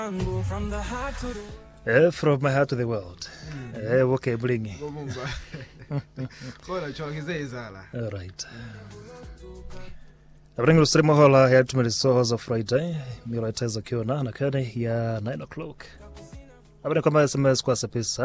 From my heart to the world. Okay, bring it. All right. Bring us to Mohola here to Meliso's of Friday. Mira Teza Kiona, na kane ya 9 o'clock. Abone kwamba SMS kwa sapisa.